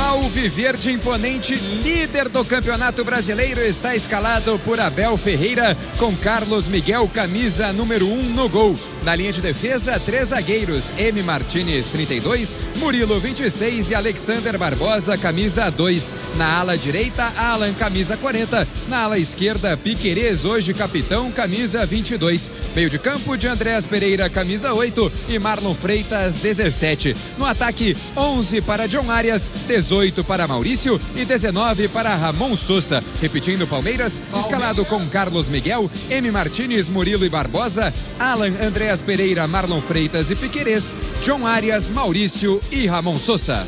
Alviverde imponente, líder do Campeonato Brasileiro, está escalado por Abel Ferreira, com Carlos Miguel, camisa número 1 no gol. Na linha de defesa, 3 zagueiros, M. Martínez, 32, Murilo, 26 e Alexander Barbosa, camisa 2. Na ala direita, Alan, camisa 40. Na ala esquerda, Piquerez, hoje capitão, camisa 22. Meio de campo de Andréas Pereira, camisa 8 e Marlon Freitas, 17. No ataque, 11 para John Arias, 18 para Maurício e 19 para Ramon Sousa. Repetindo, Palmeiras, escalado com Carlos Miguel, M. Martínez, Murilo e Barbosa, Alan, Andréas Pereira, Marlon Freitas e Piquerez, John Arias, Maurício e Ramon Sousa.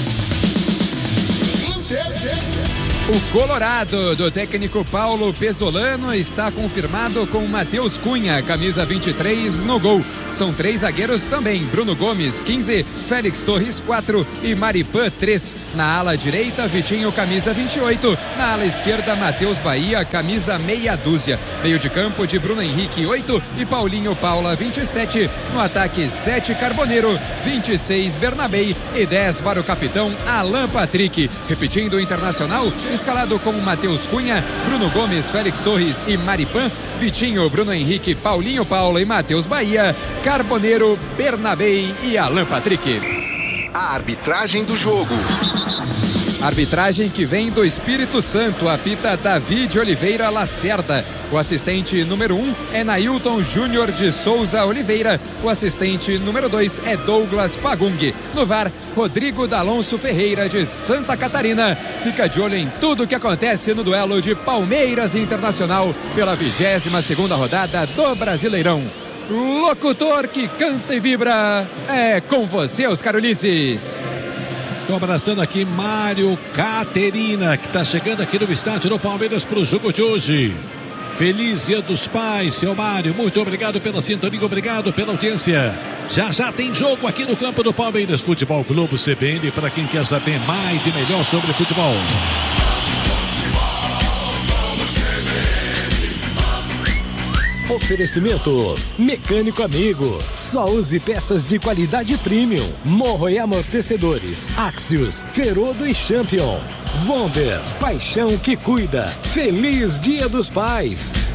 O Colorado do técnico Paulo Pesolano está confirmado com Matheus Cunha, camisa 23 no gol. São 3 zagueiros também, Bruno Gomes, 15, Félix Torres, 4 e Maripan, 3. Na ala direita, Vitinho, camisa 28. Na ala esquerda, Matheus Bahia, camisa meia dúzia. Meio de campo de Bruno Henrique, 8 e Paulinho Paula, 27. No ataque, 7 Carboneiro, 26 Bernabei e 10 para o capitão Alan Patrick. Repetindo, o Internacional, escalado com Matheus Cunha, Bruno Gomes, Félix Torres e Maripan, Vitinho, Bruno Henrique, Paulinho Paula e Matheus Bahia, Carboneiro, Bernabei e Alan Patrick. A arbitragem do jogo. Arbitragem que vem do Espírito Santo, apita David Oliveira Lacerda. O assistente número 1 é Nailton Júnior de Souza Oliveira. O assistente número 2 é Douglas Pagung. No VAR, Rodrigo D'Alonso Ferreira de Santa Catarina. Fica de olho em tudo que acontece no duelo de Palmeiras e Internacional pela 22ª rodada do Brasileirão. Locutor que canta e vibra, é com você, Oscar Ulisses. Estou abraçando aqui Mário Caterina, que está chegando aqui no estádio do Palmeiras para o jogo de hoje. Feliz Dia dos Pais, seu Mário. Muito obrigado pela sintonia, obrigado pela audiência. Já tem jogo aqui no campo do Palmeiras. Futebol Globo CBN, para quem quer saber mais e melhor sobre futebol. Oferecimento Mecânico Amigo. Só use peças de qualidade premium. Morro e amortecedores, Axios, Ferodo e Champion. Vonder, paixão que cuida. Feliz Dia dos Pais.